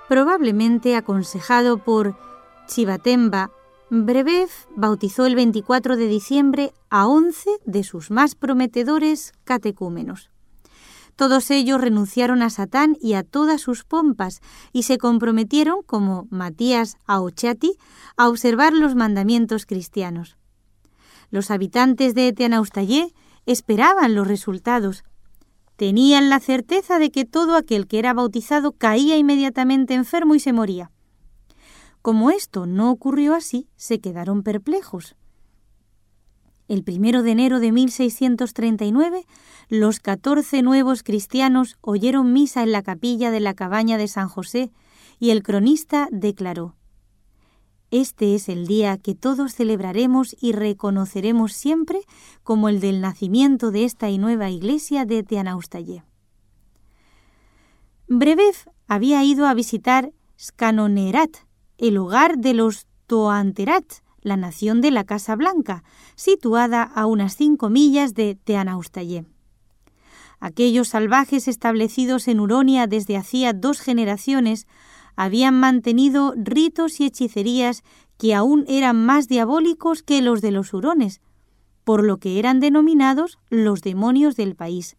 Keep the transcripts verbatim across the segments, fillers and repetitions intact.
Probablemente aconsejado por Chivatemba, Brebev bautizó el veinticuatro de diciembre a once de sus más prometedores catecúmenos. Todos ellos renunciaron a Satán y a todas sus pompas y se comprometieron, como Matías Aochati, a observar los mandamientos cristianos. Los habitantes de Teanaustayé esperaban los resultados. Tenían la certeza de que todo aquel que era bautizado caía inmediatamente enfermo y se moría. Como esto no ocurrió así, se quedaron perplejos. El primero de enero de mil seiscientos treinta y nueve, los catorce nuevos cristianos oyeron misa en la capilla de la cabaña de San José y el cronista declaró: «Este es el día que todos celebraremos y reconoceremos siempre como el del nacimiento de esta nueva iglesia de Teanaustayé». Brebev había ido a visitar Skanonnerat, el hogar de los Toanterat, la nación de la Casa Blanca, situada a unas cinco millas de Teanaustayé. Aquellos salvajes establecidos en Huronia desde hacía dos generaciones habían mantenido ritos y hechicerías que aún eran más diabólicos que los de los hurones, por lo que eran denominados los demonios del país.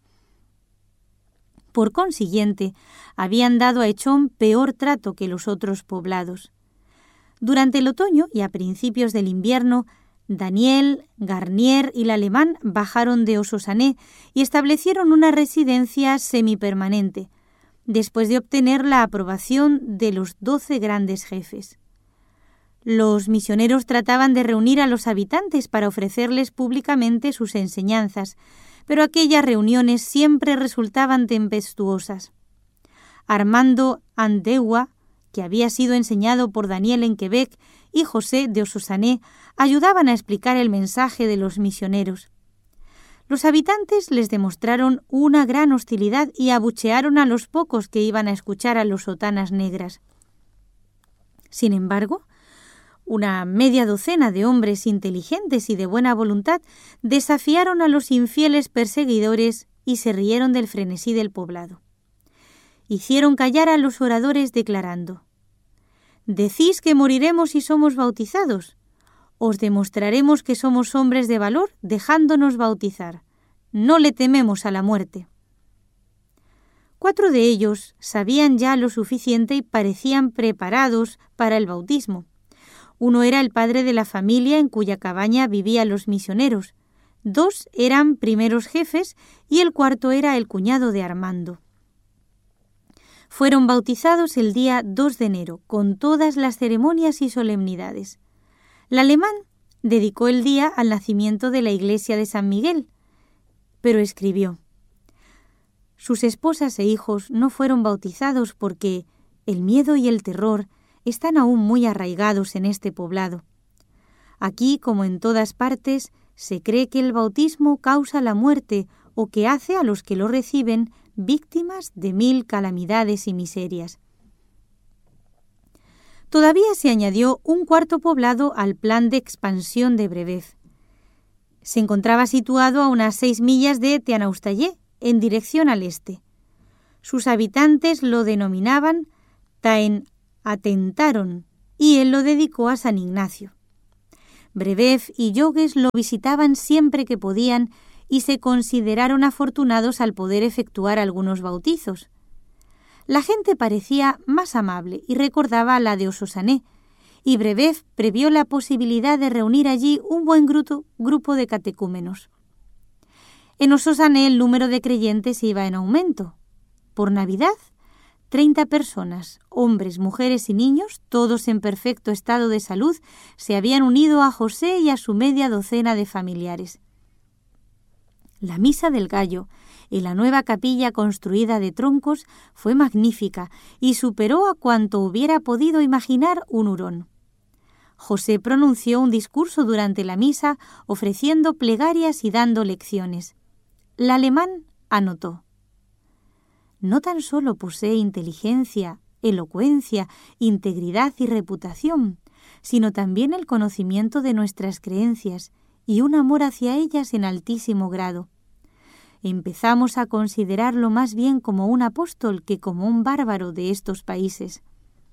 Por consiguiente, habían dado a Echón peor trato que los otros poblados. Durante el otoño y a principios del invierno, Daniel, Garnier y el alemán bajaron de Ososané y establecieron una residencia semipermanente, después de obtener la aprobación de los doce grandes jefes. Los misioneros trataban de reunir a los habitantes para ofrecerles públicamente sus enseñanzas, pero aquellas reuniones siempre resultaban tempestuosas. Armando Andeua, que había sido enseñado por Daniel en Quebec, y José de Ososané ayudaban a explicar el mensaje de los misioneros. Los habitantes les demostraron una gran hostilidad y abuchearon a los pocos que iban a escuchar a los sotanas negras. Sin embargo, una media docena de hombres inteligentes y de buena voluntad desafiaron a los infieles perseguidores y se rieron del frenesí del poblado. Hicieron callar a los oradores declarando: «¿Decís que moriremos si somos bautizados? Os demostraremos que somos hombres de valor dejándonos bautizar. No le tememos a la muerte». Cuatro de ellos sabían ya lo suficiente y parecían preparados para el bautismo. Uno era el padre de la familia en cuya cabaña vivían los misioneros. Dos eran primeros jefes y el cuarto era el cuñado de Armando. Fueron bautizados el día dos de enero, con todas las ceremonias y solemnidades. El alemán dedicó el día al nacimiento de la iglesia de San Miguel, pero escribió: «Sus esposas e hijos no fueron bautizados porque el miedo y el terror están aún muy arraigados en este poblado. Aquí, como en todas partes, se cree que el bautismo causa la muerte o que hace a los que lo reciben víctimas de mil calamidades y miserias». Todavía se añadió un cuarto poblado al plan de expansión de Brebev. Se encontraba situado a unas seis millas de Teanaustayé, en dirección al este. Sus habitantes lo denominaban Taen Atentaron y él lo dedicó a San Ignacio. Brebev y Yogues lo visitaban siempre que podían y se consideraron afortunados al poder efectuar algunos bautizos. La gente parecía más amable y recordaba a la de Ososané, y Brebev previó la posibilidad de reunir allí un buen grupo, grupo de catecúmenos. En Ososané el número de creyentes iba en aumento. Por Navidad, treinta personas, hombres, mujeres y niños, todos en perfecto estado de salud, se habían unido a José y a su media docena de familiares. La misa del gallo en la nueva capilla construida de troncos fue magnífica y superó a cuanto hubiera podido imaginar un hurón. José pronunció un discurso durante la misa ofreciendo plegarias y dando lecciones. El alemán anotó: «No tan solo posee inteligencia, elocuencia, integridad y reputación, sino también el conocimiento de nuestras creencias y un amor hacia ellas en altísimo grado. Empezamos a considerarlo más bien como un apóstol que como un bárbaro de estos países.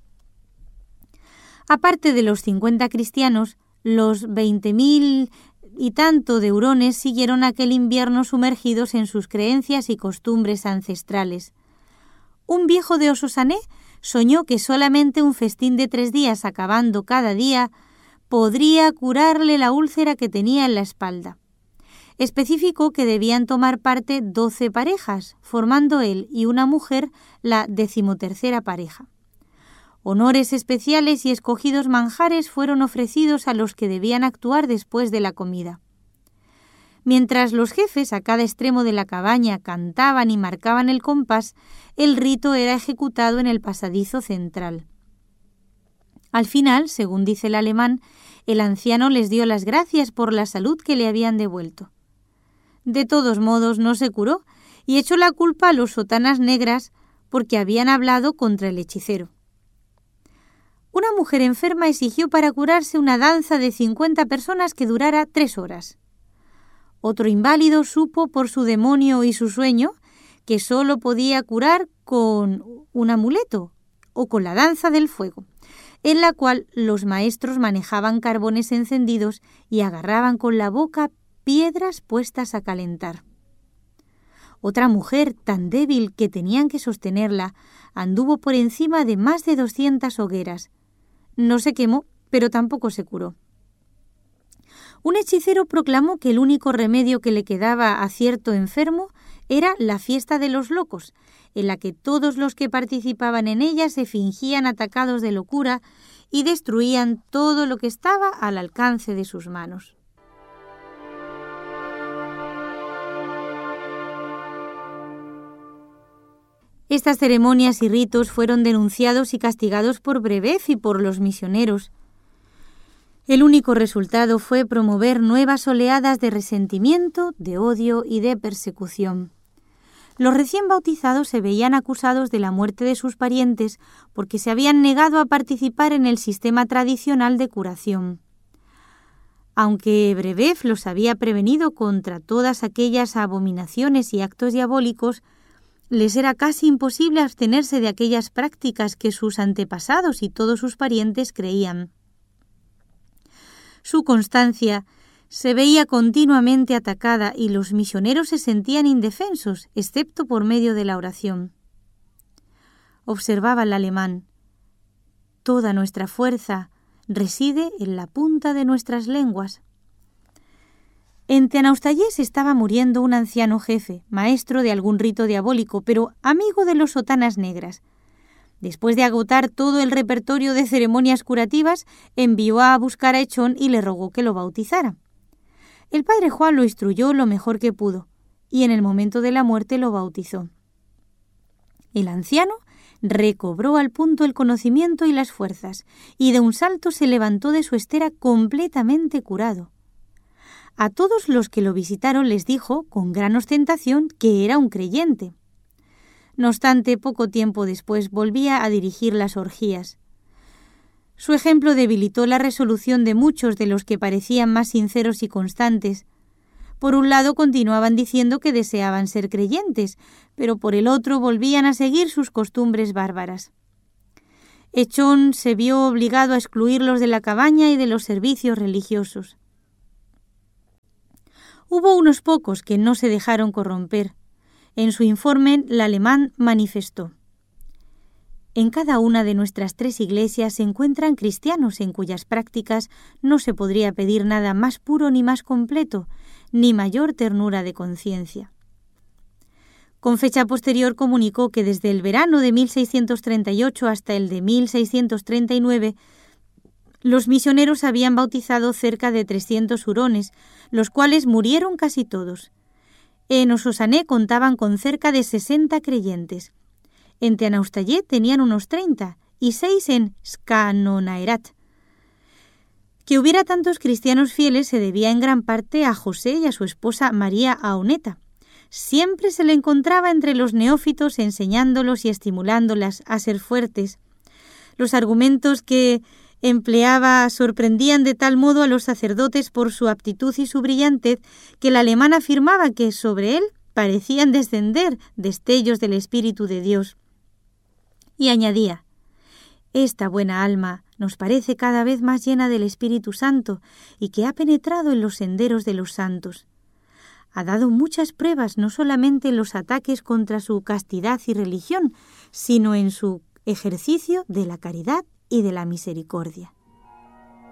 Aparte de los cincuenta cristianos, los veinte mil y tanto de hurones siguieron aquel invierno sumergidos en sus creencias y costumbres ancestrales. Un viejo de Ososané soñó que solamente un festín de tres días acabando cada día podría curarle la úlcera que tenía en la espalda. Especificó que debían tomar parte doce parejas, formando él y una mujer la decimotercera pareja. Honores especiales y escogidos manjares fueron ofrecidos a los que debían actuar después de la comida. Mientras los jefes a cada extremo de la cabaña cantaban y marcaban el compás, el rito era ejecutado en el pasadizo central. Al final, según dice el alemán, el anciano les dio las gracias por la salud que le habían devuelto. De todos modos, no se curó y echó la culpa a los sotanas negras porque habían hablado contra el hechicero. Una mujer enferma exigió para curarse una danza de cincuenta personas que durara tres horas. Otro inválido supo por su demonio y su sueño que solo podía curar con un amuleto o con la danza del fuego, en la cual los maestros manejaban carbones encendidos y agarraban con la boca piedras puestas a calentar. Otra mujer tan débil que tenían que sostenerla anduvo por encima de más de doscientas hogueras. No se quemó, pero tampoco se curó. Un hechicero proclamó que el único remedio que le quedaba a cierto enfermo era la fiesta de los locos, en la que todos los que participaban en ella se fingían atacados de locura y destruían todo lo que estaba al alcance de sus manos. Estas ceremonias y ritos fueron denunciados y castigados por Brebeuf y por los misioneros. El único resultado fue promover nuevas oleadas de resentimiento, de odio y de persecución. Los recién bautizados se veían acusados de la muerte de sus parientes porque se habían negado a participar en el sistema tradicional de curación. Aunque Brebeuf los había prevenido contra todas aquellas abominaciones y actos diabólicos, les era casi imposible abstenerse de aquellas prácticas que sus antepasados y todos sus parientes creían. Su constancia se veía continuamente atacada y los misioneros se sentían indefensos, excepto por medio de la oración. Observaba el alemán: toda nuestra fuerza reside en la punta de nuestras lenguas. En Teanaustayé estaba muriendo un anciano jefe, maestro de algún rito diabólico, pero amigo de los sotanas negras. Después de agotar todo el repertorio de ceremonias curativas, envió a buscar a Echón y le rogó que lo bautizara. El padre Juan lo instruyó lo mejor que pudo, y en el momento de la muerte lo bautizó. El anciano recobró al punto el conocimiento y las fuerzas, y de un salto se levantó de su estera completamente curado. A todos los que lo visitaron les dijo, con gran ostentación, que era un creyente. No obstante, poco tiempo después volvía a dirigir las orgías. Su ejemplo debilitó la resolución de muchos de los que parecían más sinceros y constantes. Por un lado continuaban diciendo que deseaban ser creyentes, pero por el otro volvían a seguir sus costumbres bárbaras. Echón se vio obligado a excluirlos de la cabaña y de los servicios religiosos. Hubo unos pocos que no se dejaron corromper. En su informe, el alemán manifestó: en cada una de nuestras tres iglesias se encuentran cristianos en cuyas prácticas no se podría pedir nada más puro ni más completo, ni mayor ternura de conciencia. Con fecha posterior comunicó que desde el verano de mil seiscientos treinta y ocho hasta el de mil seiscientos treinta y nueve, los misioneros habían bautizado cerca de trescientos hurones, los cuales murieron casi todos. En Ososané contaban con cerca de sesenta creyentes. En Teanaustayé tenían unos treinta y seis en Skanonaerat. Que hubiera tantos cristianos fieles se debía en gran parte a José y a su esposa María Aoneta. Siempre se le encontraba entre los neófitos enseñándolos y estimulándolas a ser fuertes. Los argumentos que empleaba sorprendían de tal modo a los sacerdotes por su aptitud y su brillantez que el alemán afirmaba que sobre él parecían descender destellos del Espíritu de Dios. Y añadía: esta buena alma nos parece cada vez más llena del Espíritu Santo y que ha penetrado en los senderos de los santos. Ha dado muchas pruebas no solamente en los ataques contra su castidad y religión, sino en su ejercicio de la caridad y de la misericordia.